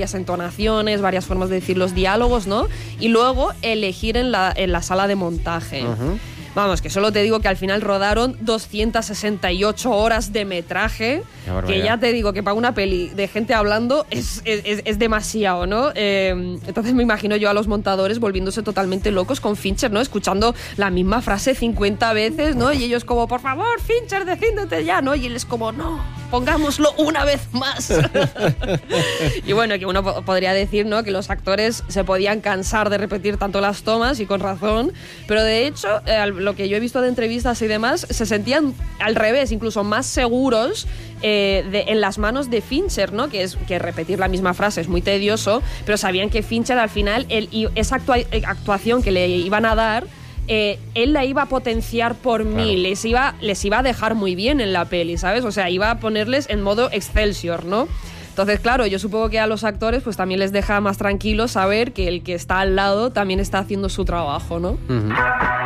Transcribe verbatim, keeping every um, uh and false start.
varias entonaciones, varias formas de decir los diálogos, ¿no? Y luego elegir en la, en la sala de montaje. Uh-huh. Vamos, que solo te digo que al final rodaron doscientas sesenta y ocho horas de metraje, que ya te digo que para una peli de gente hablando es, es, es demasiado, ¿no? Eh, entonces me imagino yo a los montadores volviéndose totalmente locos con Fincher, ¿no? Escuchando la misma frase cincuenta veces, ¿no? Y ellos como, por favor, Fincher, decídete ya, ¿no? Y él es como, no, pongámoslo una vez más. Y bueno, que uno po- podría decir, ¿no? Que los actores se podían cansar de repetir tanto las tomas, y con razón, pero de hecho, eh, lo que yo he visto de entrevistas y demás, se sentían al revés, incluso más seguros eh, de, en las manos de Fincher, ¿no? Que es que repetir la misma frase es muy tedioso, pero sabían que Fincher al final, él, y esa actua- actuación que le iban a dar, Eh, él la iba a potenciar por claro. mil, les iba, les iba a dejar muy bien en la peli, ¿sabes? O sea, iba a ponerles en modo Excelsior, ¿no? Entonces, claro, yo supongo que a los actores pues también les deja más tranquilos saber que el que está al lado también está haciendo su trabajo, ¿no? Uh-huh.